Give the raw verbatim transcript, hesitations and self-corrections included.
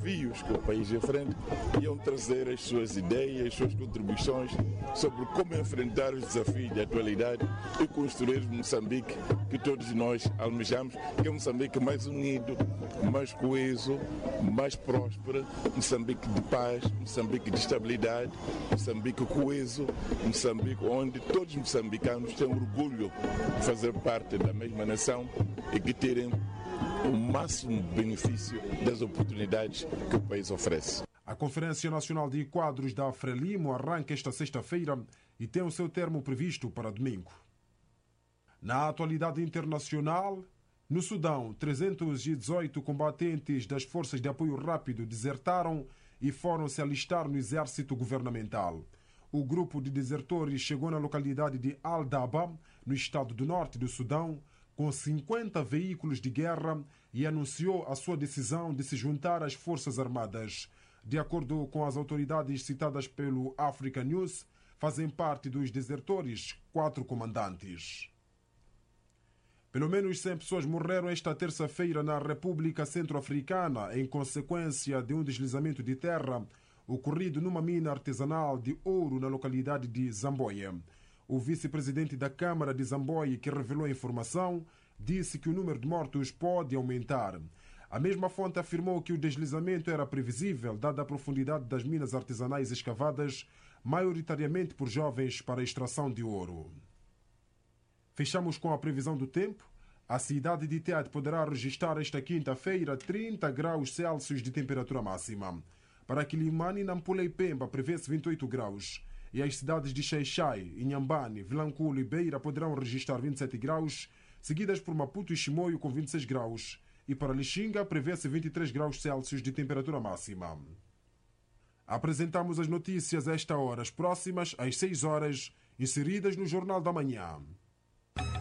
desafios que o país enfrenta, iam trazer as suas ideias, as suas contribuições sobre como enfrentar os desafios da atualidade e construir Moçambique que todos nós almejamos, que é um Moçambique mais unido, mais coeso, mais próspero, Moçambique de paz, Moçambique de estabilidade, Moçambique coeso, Moçambique onde todos os moçambicanos têm orgulho de fazer parte da mesma nação e que terem o máximo benefício das oportunidades que o país oferece. A Conferência Nacional de Quadros da Frelimo arranca esta sexta-feira e tem o seu termo previsto para domingo. Na atualidade internacional, no Sudão, trezentos e dezoito combatentes das Forças de Apoio Rápido desertaram e foram se alistar no exército governamental. O grupo de desertores chegou na localidade de Al-Daba, no estado do norte do Sudão, com cinquenta veículos de guerra e anunciou a sua decisão de se juntar às Forças Armadas. De acordo com as autoridades citadas pelo Africa News, fazem parte dos desertores quatro comandantes. Pelo menos cem pessoas morreram esta terça-feira na República Centro-Africana em consequência de um deslizamento de terra ocorrido numa mina artesanal de ouro na localidade de Zamboia. O vice-presidente da Câmara de Zamboia, que revelou a informação, disse que o número de mortos pode aumentar. A mesma fonte afirmou que o deslizamento era previsível, dada a profundidade das minas artesanais escavadas, maioritariamente por jovens para a extração de ouro. Fechamos com a previsão do tempo. A cidade de Teade poderá registrar esta quinta-feira trinta graus Celsius de temperatura máxima. Para Quilimane e Nampula e Pemba prevê-se vinte e oito graus. E as cidades de Xai-Xai, Inhambane, Vilanculo e Beira poderão registrar vinte e sete graus, seguidas por Maputo e Chimoio com vinte e seis graus. E para Lixinga prevê-se vinte e três graus Celsius de temperatura máxima. Apresentamos as notícias a esta hora, as próximas às seis horas, inseridas no Jornal da Manhã.